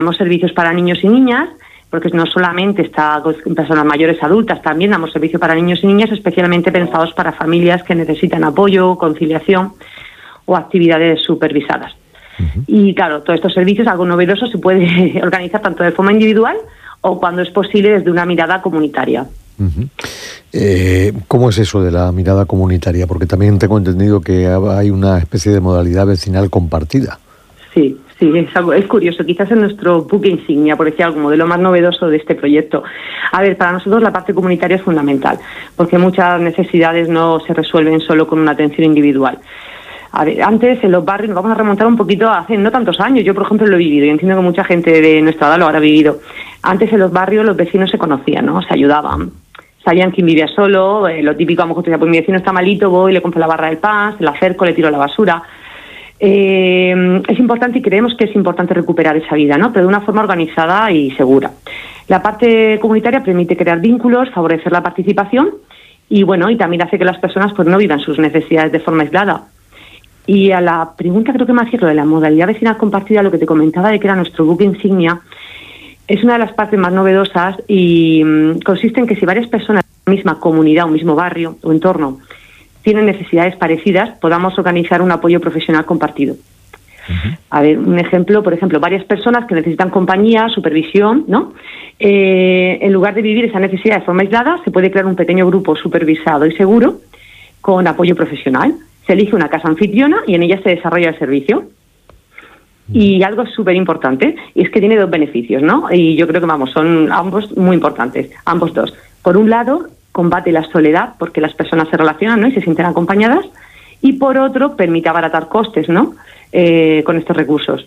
Tenemos servicios para niños y niñas, porque no solamente está con personas mayores adultas, también damos servicio para niños y niñas especialmente pensados para familias que necesitan apoyo, conciliación o actividades supervisadas. Y claro, todos estos servicios, algo novedoso, se puede organizar tanto de forma individual o cuando es posible desde una mirada comunitaria. ¿Cómo es eso de la mirada comunitaria? Porque también tengo entendido que hay una especie de modalidad vecinal compartida. Sí, es curioso. Quizás es nuestro buque insignia, por decir algo, como de lo más novedoso de este proyecto. A ver, para nosotros la parte comunitaria es fundamental, porque muchas necesidades no se resuelven solo con una atención individual. A ver, antes en los barrios, nos vamos a remontar un poquito hace no tantos años, yo por ejemplo lo he vivido y entiendo que mucha gente de nuestra edad lo habrá vivido. Antes en los barrios los vecinos se conocían, ¿no? Se ayudaban. Sabían quién vivía solo, lo típico, a lo mejor te decía, pues mi vecino está malito, voy, le compro la barra del pan, se la acerco, le tiro la basura. Es importante y creemos que es importante recuperar esa vida, ¿no? Pero de una forma organizada y segura. La parte comunitaria permite crear vínculos, favorecer la participación y bueno, y también hace que las personas pues no vivan sus necesidades de forma aislada. Y a la pregunta creo que me hacía lo de la modalidad vecinal compartida, lo que te comentaba de que era nuestro buque insignia, es una de las partes más novedosas y consiste en que si varias personas de la misma comunidad, un mismo barrio o entorno tienen necesidades parecidas, podamos organizar un apoyo profesional compartido. A ver, un ejemplo, por ejemplo, varias personas que necesitan compañía, supervisión, ¿no? En lugar de vivir esa necesidad de forma aislada, se puede crear un pequeño grupo supervisado y seguro con apoyo profesional. Se elige una casa anfitriona y en ella se desarrolla el servicio. Y algo súper importante, y es que tiene dos beneficios, ¿no? Y yo creo que, son ambos muy importantes, ambos dos. Por un lado, combate la soledad, porque las personas se relacionan, ¿no? Y se sienten acompañadas. Y por otro, permite abaratar costes, ¿no? Con estos recursos.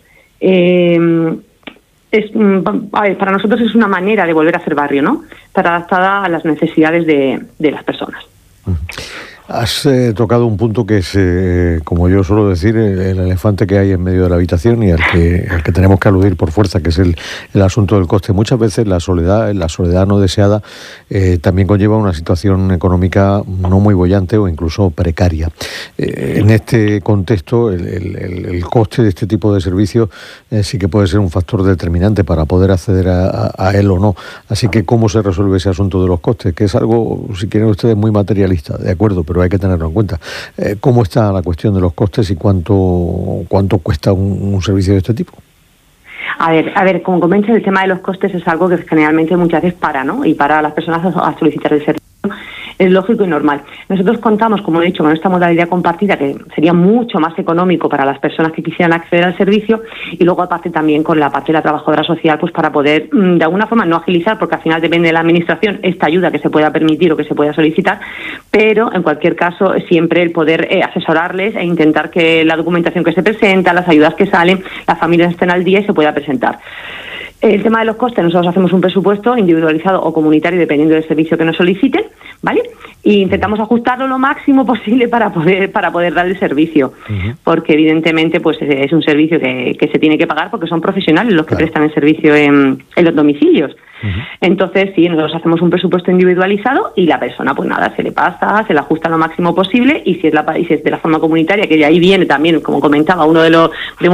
Para nosotros es una manera de volver a hacer barrio, ¿no? Estar adaptada a las necesidades de las personas. Has tocado un punto que es, como yo suelo decir, el elefante que hay en medio de la habitación y al que tenemos que aludir por fuerza, que es el asunto del coste. Muchas veces la soledad no deseada también conlleva una situación económica no muy boyante o incluso precaria. En este contexto, el coste de este tipo de servicios sí que puede ser un factor determinante para poder acceder a él o no. Así que, ¿cómo se resuelve ese asunto de los costes? Que es algo, si quieren ustedes, muy materialista, de acuerdo, pero hay que tenerlo en cuenta. ¿Cómo está la cuestión de los costes y cuánto cuesta un servicio de este tipo? A ver, como comentas, el tema de los costes es algo que generalmente muchas veces ¿no? Y para las personas a solicitar el servicio es lógico y normal. Nosotros contamos, como he dicho, con esta modalidad compartida que sería mucho más económico para las personas que quisieran acceder al servicio y luego aparte también con la parte de la trabajadora social pues para poder de alguna forma no agilizar, porque al final depende de la administración esta ayuda que se pueda permitir o que se pueda solicitar, pero en cualquier caso siempre el poder asesorarles e intentar que la documentación que se presenta, las ayudas que salen, las familias estén al día y se pueda presentar. El tema de los costes, nosotros hacemos un presupuesto individualizado o comunitario dependiendo del servicio que nos soliciten, ¿vale? E intentamos ajustarlo lo máximo posible para poder dar el servicio, porque evidentemente pues es un servicio que se tiene que pagar porque son profesionales los que prestan el servicio en los domicilios. Entonces, sí, nosotros hacemos un presupuesto individualizado y la persona, pues nada, se le pasa, se le ajusta lo máximo posible y si es de la forma comunitaria, que de ahí viene también, como comentaba, uno de los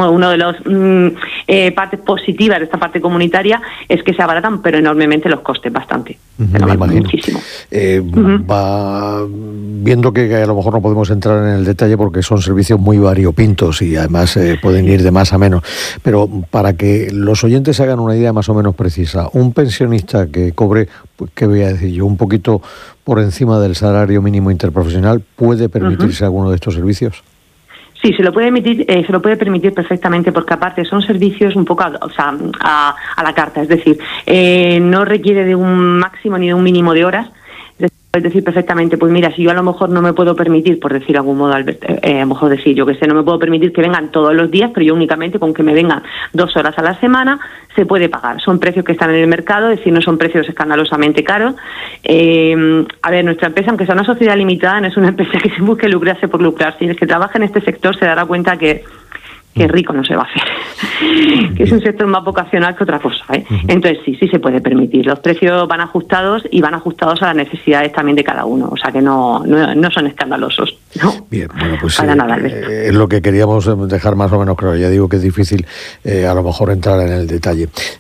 partes positivas de esta parte comunitaria es que se abaratan, pero enormemente los costes, bastante. Muchísimo. Va viendo que a lo mejor no podemos entrar en el detalle porque son servicios muy variopintos y además pueden ir de más a menos, pero para que los oyentes se hagan una idea más o menos precisa, un pensionista que cobre, pues, ¿qué voy a decir yo?, un poquito por encima del salario mínimo interprofesional, ¿puede permitirse alguno de estos servicios? Sí, se lo puede permitir perfectamente, porque aparte son servicios un poco a la carta, es decir, no requiere de un máximo ni de un mínimo de horas. Es decir, perfectamente, pues mira, si yo a lo mejor no me puedo permitir, por decir de algún modo, a lo mejor decir, yo que sé, no me puedo permitir que vengan todos los días, pero yo únicamente con que me vengan 2 horas a la semana, se puede pagar. Son precios que están en el mercado, es decir, no son precios escandalosamente caros. A ver, nuestra empresa, aunque sea una sociedad limitada, no es una empresa que se busque lucrarse por lucrar, si es que trabaja en este sector se dará cuenta que que rico no se va a hacer, que es un sector más vocacional que otra cosa, ¿eh? Entonces sí se puede permitir. Los precios van ajustados y van ajustados a las necesidades también de cada uno, o sea que no son escandalosos, ¿no? Bien, bueno, pues para nada, es lo que queríamos dejar más o menos claro. Ya digo que es difícil a lo mejor entrar en el detalle.